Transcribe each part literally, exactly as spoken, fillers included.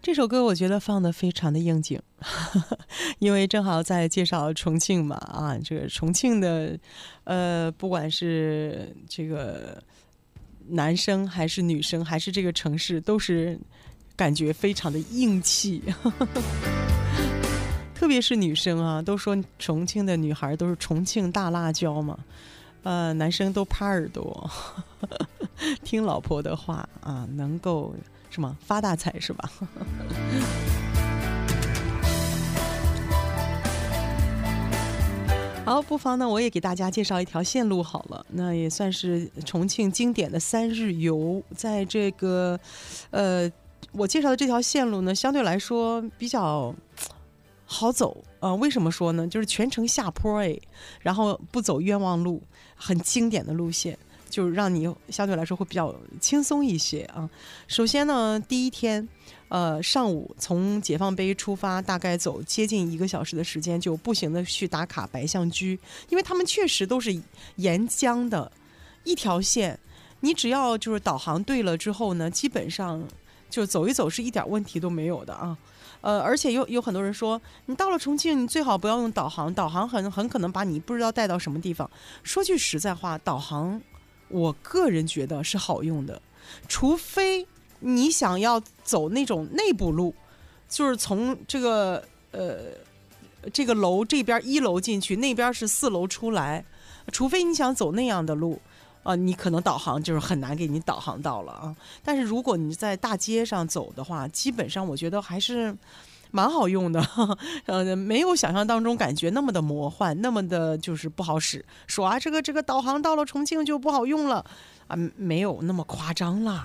这首歌我觉得放得非常的应景，因为正好在介绍重庆嘛，啊，这个重庆的，呃，不管是这个男生还是女生，还是这个城市，都是感觉非常的硬气。特别是女生啊，都说重庆的女孩都是重庆大辣椒嘛，呃，男生都耙耳朵，听老婆的话啊，能够什么发大财是吧？好，不妨呢，我也给大家介绍一条线路好了，那也算是重庆经典的三日游。在这个，呃，我介绍的这条线路呢，相对来说比较好走啊、呃。为什么说呢？就是全程下坡哎，然后不走冤枉路，很经典的路线。就让你相对来说会比较轻松一些啊。首先呢，第一天，呃，上午从解放碑出发，大概走接近一个小时的时间，就步行的去打卡白象居，因为他们确实都是沿江的一条线，你只要就是导航对了之后呢，基本上就走一走是一点问题都没有的啊。呃，而且有有很多人说，你到了重庆，你最好不要用导航，导航很很可能把你不知道带到什么地方。说句实在话，导航我个人觉得是好用的，除非你想要走那种内部路，就是从这个呃这个楼这边一楼进去，那边是四楼出来，除非你想走那样的路啊、呃，你可能导航就是很难给你导航到了啊。但是如果你在大街上走的话，基本上我觉得还是蛮好用的，呃，没有想象当中感觉那么的魔幻，那么的就是不好使。说啊，这个这个导航到了重庆就不好用了啊，没有那么夸张啦。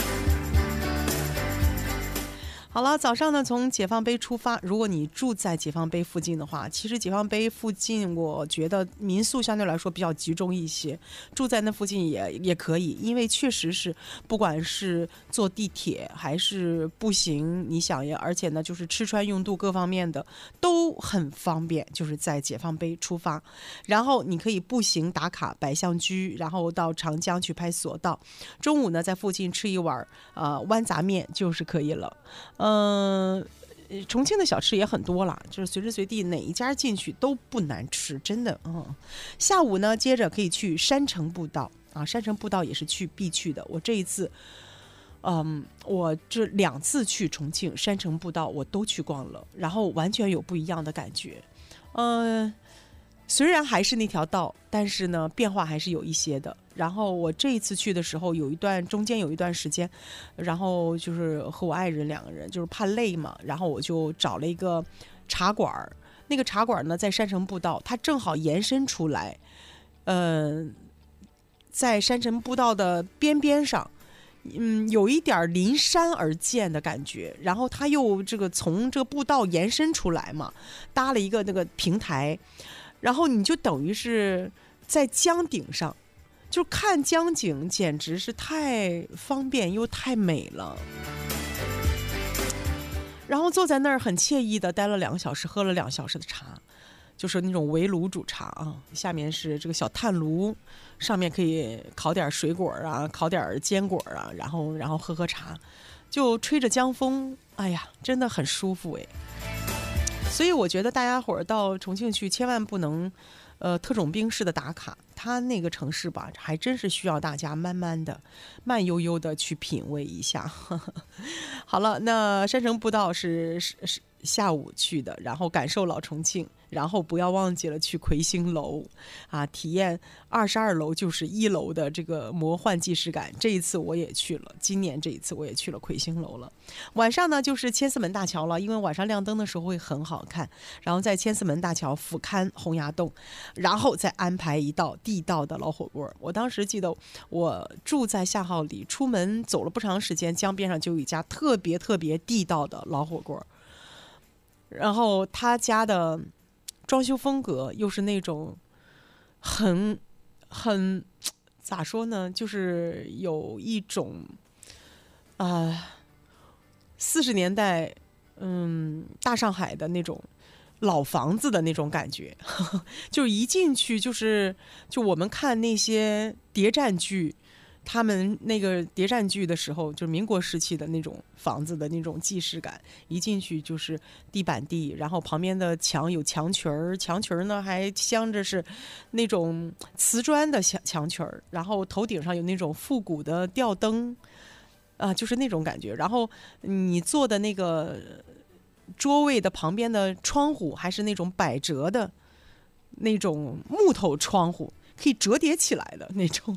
好了，早上呢从解放碑出发，如果你住在解放碑附近的话，其实解放碑附近我觉得民宿相对来说比较集中一些，住在那附近也也可以，因为确实是不管是坐地铁还是步行，你想呀，而且呢就是吃穿用度各方面的都很方便，就是在解放碑出发，然后你可以步行打卡白象居，然后到长江去拍索道，中午呢在附近吃一碗呃豌杂面就是可以了。嗯、呃，重庆的小吃也很多啦，就是随时随地哪一家进去都不难吃，真的。嗯，下午呢，接着可以去山城步道啊，山城步道也是去必去的。我这一次，嗯，我这两次去重庆山城步道我都去逛了，然后完全有不一样的感觉。嗯、呃。虽然还是那条道，但是呢变化还是有一些的。然后我这一次去的时候，有一段中间有一段时间，然后就是和我爱人两个人就是怕累嘛，然后我就找了一个茶馆，那个茶馆呢在山城步道，它正好延伸出来，呃，在山城步道的边边上。嗯，有一点临山而建的感觉，然后它又这个从这个步道延伸出来嘛，搭了一个那个平台，然后你就等于是在江顶上，就看江景，简直是太方便又太美了。然后坐在那儿很惬意的待了两个小时，喝了两小时的茶。就是那种围炉煮茶啊，下面是这个小炭炉，上面可以烤点水果啊，烤点坚果啊，然后然后喝喝茶，就吹着江风，哎呀，真的很舒服哎。所以我觉得大家伙儿到重庆去，千万不能，呃，特种兵式的打卡，它那个城市吧，还真是需要大家慢慢的、慢悠悠的去品味一下。好了，那山城步道是是是下午去的，然后感受老重庆。然后不要忘记了去魁星楼啊，体验二十二楼就是一楼的这个魔幻既视感。这一次我也去了，今年这一次我也去了魁星楼了。晚上呢就是千厮门大桥了，因为晚上亮灯的时候会很好看。然后在千厮门大桥俯瞰洪崖洞，然后再安排一道地道的老火锅。我当时记得我住在夏号里，出门走了不长时间，江边上就有一家特别特别地道的老火锅。然后他家的装修风格又是那种很很咋说呢，就是有一种啊四十年代嗯大上海的那种老房子的那种感觉，就一进去就是就我们看那些谍战剧， 他们那个谍战剧的时候，就是民国时期的那种房子的那种既视感，一进去就是地板地，然后旁边的墙有墙裙儿，墙裙儿呢还镶着是那种瓷砖的墙墙裙儿，然后头顶上有那种复古的吊灯，啊、呃，就是那种感觉。然后你坐的那个桌位的旁边的窗户还是那种百折的那种木头窗户，可以折叠起来的那种。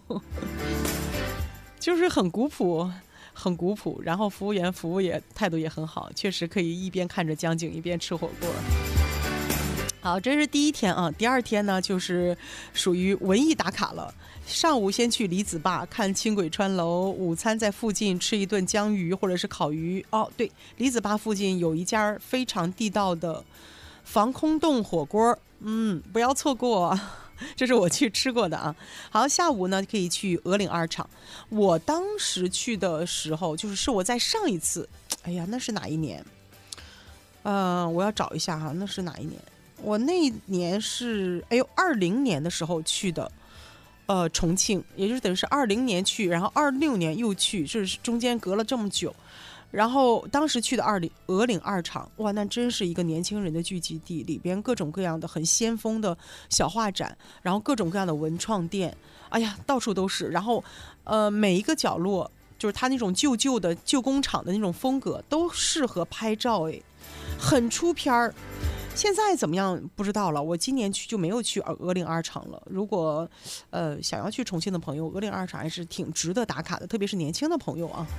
就是很古朴，很古朴，然后服务员服务也态度也很好，确实可以一边看着江景一边吃火锅。好，这是第一天啊。第二天呢，就是属于文艺打卡了。上午先去李子坝看轻轨穿楼，午餐在附近吃一顿江鱼或者是烤鱼。哦，对，李子坝附近有一家非常地道的防空洞火锅，嗯，不要错过。这是我去吃过的啊。好，下午呢可以去鹅岭二厂。我当时去的时候，就是是我在上一次，哎呀，那是哪一年？呃，我要找一下哈，那是哪一年？我那一年是，哎呦，二零年的时候去的，呃，重庆，也就是等于是二零年去，然后二六年又去，这是中间隔了这么久。然后当时去的二岭鹅岭二厂，哇，那真是一个年轻人的聚集地，里边各种各样的很先锋的小画展，然后各种各样的文创店，哎呀，到处都是。然后，呃，每一个角落就是它那种旧旧的旧工厂的那种风格，都适合拍照，哎，很出片儿。现在怎么样不知道了，我今年去就没有去鹅岭二厂了。如果，呃，想要去重庆的朋友，鹅岭二厂还是挺值得打卡的，特别是年轻的朋友啊。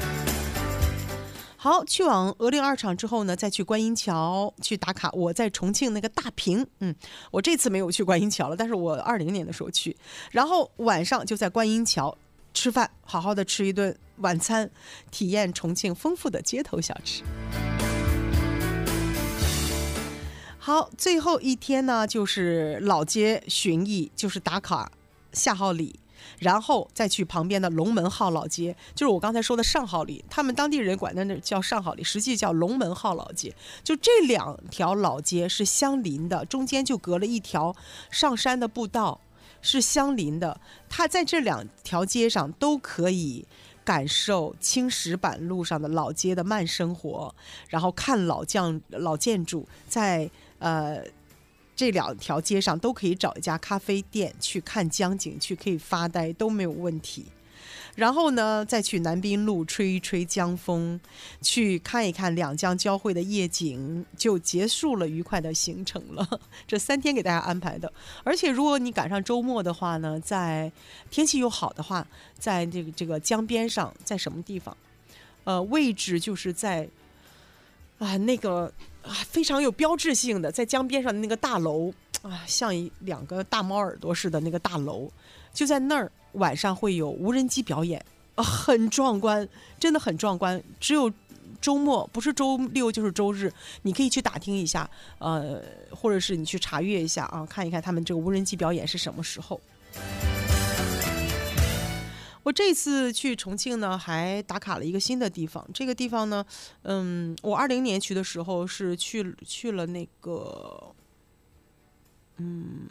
好，去往鹅岭二厂之后呢，再去观音桥去打卡。我在重庆那个大坪，嗯，我这次没有去观音桥了，但是我二零年的时候去。然后晚上就在观音桥吃饭，好好的吃一顿晚餐，体验重庆丰富的街头小吃。好，最后一天呢，就是老街巡艺，就是打卡下号里。然后再去旁边的龙门号老街，就是我刚才说的上号里，他们当地人管那叫上号里，实际叫龙门号老街。就这两条老街是相邻的，中间就隔了一条上山的步道，是相邻的。它在这两条街上都可以感受青石板路上的老街的慢生活，然后看老将老建筑，在呃。这两条街上都可以找一家咖啡店去看江景，去可以发呆都没有问题。然后呢，再去南滨路吹一吹江风，去看一看两江交汇的夜景，就结束了愉快的行程了。这三天给大家安排的，而且如果你赶上周末的话呢，在天气又好的话，在这个这个江边上，在什么地方？呃，位置就是在啊那个。啊，非常有标志性的，在江边上的那个大楼啊，像一两个大猫耳朵似的那个大楼，就在那儿，晚上会有无人机表演，啊，很壮观，真的很壮观。只有周末，不是周六就是周日，你可以去打听一下，呃，或者是你去查阅一下啊，看一看他们这个无人机表演是什么时候。我这次去重庆呢，还打卡了一个新的地方。这个地方呢，嗯，我二零年去的时候是去去了那个，嗯，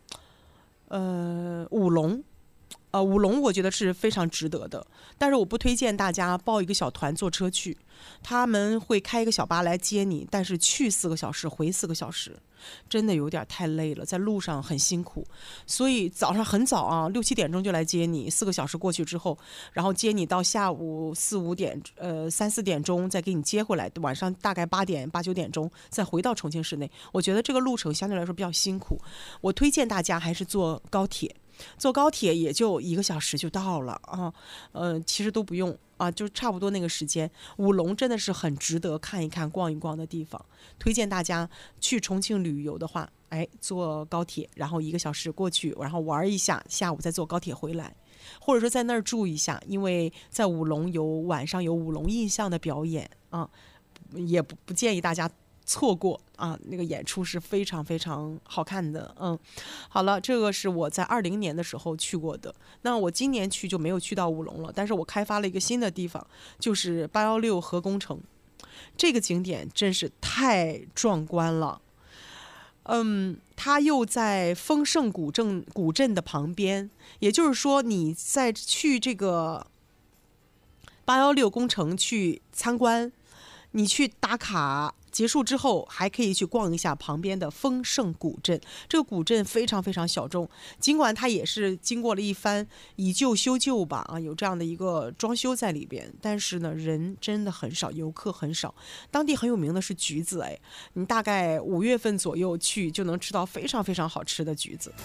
呃，武隆。呃，武隆我觉得是非常值得的，但是我不推荐大家报一个小团坐车去，他们会开一个小巴来接你，但是去四个小时，回四个小时，真的有点太累了，在路上很辛苦，所以早上很早啊，六七点钟就来接你，四个小时过去之后，然后接你到下午四五点，呃三四点钟再给你接回来，晚上大概八点八九点钟再回到重庆市内，我觉得这个路程相对来说比较辛苦，我推荐大家还是坐高铁。坐高铁也就一个小时就到了啊，呃，其实都不用啊，就差不多那个时间。武隆真的是很值得看一看、逛一逛的地方，推荐大家去重庆旅游的话，哎，坐高铁，然后一个小时过去，然后玩一下，下午再坐高铁回来，或者说在那儿住一下，因为在武隆有晚上有武隆印象的表演啊，也不不建议大家错过啊，那个演出是非常非常好看的。嗯，好了，这个是我在二零年的时候去过的。那我今年去就没有去到武隆了，但是我开发了一个新的地方，就是八幺六河工程。这个景点真是太壮观了。 嗯，它又在丰盛古镇古镇的旁边，也就是说，你在去这个八幺六工程去参观，你去打卡结束之后，还可以去逛一下旁边的丰盛古镇。这个古镇非常非常小众，尽管它也是经过了一番以旧修旧吧，啊，有这样的一个装修在里边，但是呢，人真的很少，游客很少。当地很有名的是橘子，哎，你大概五月份左右去就能吃到非常非常好吃的橘子。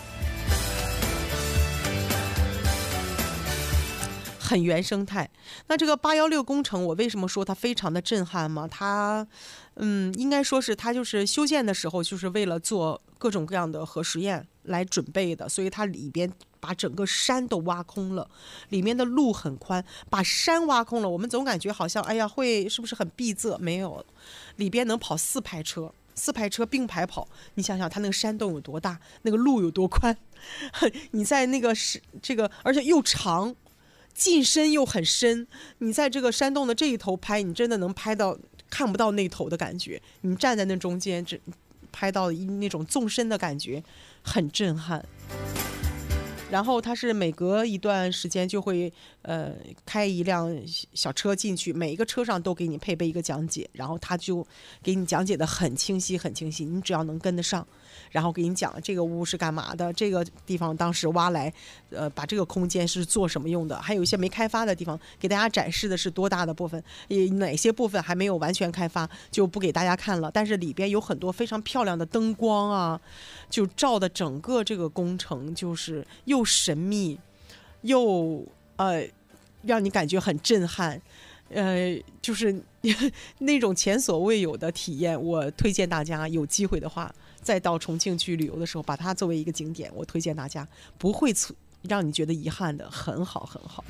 很原生态。那这个八幺六工程，我为什么说它非常的震撼吗？它，嗯，应该说是它就是修建的时候，就是为了做各种各样的核实验来准备的，所以它里边把整个山都挖空了，里面的路很宽，把山挖空了，我们总感觉好像，哎呀，会是不是很闭塞？没有，里边能跑四排车。四排车并排跑，你想想它那个山洞有多大，那个路有多宽，你在那个是这个，而且又长。近身又很深，你在这个山洞的这一头拍，你真的能拍到看不到那头的感觉。你站在那中间，只拍到那种纵深的感觉，很震撼。然后它是每隔一段时间就会呃开一辆小车进去，每一个车上都给你配备一个讲解，然后他就给你讲解的很清晰很清晰，你只要能跟得上，然后给你讲这个屋是干嘛的，这个地方当时挖来呃把这个空间是做什么用的，还有一些没开发的地方给大家展示的是多大的部分，也哪些部分还没有完全开发就不给大家看了，但是里边有很多非常漂亮的灯光啊，就照的整个这个工程就是又神秘又呃让你感觉很震撼，呃就是那种前所未有的体验。我推荐大家有机会的话再到重庆去旅游的时候把它作为一个景点，我推荐大家不会让你觉得遗憾的，很好很好。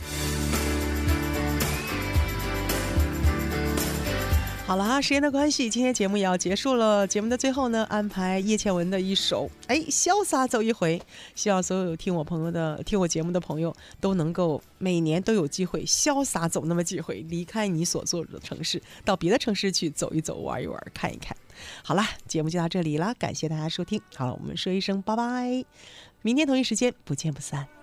好了，时间的关系，今天节目也要结束了。节目的最后呢，安排叶倩文的一首《哎潇洒走一回》，希望所有听我朋友的、听我节目的朋友都能够每年都有机会潇洒走那么几回，离开你所住的城市，到别的城市去走一走、玩一玩、看一看。好了，节目就到这里了，感谢大家收听。好了，我们说一声拜拜，明天同一时间不见不散。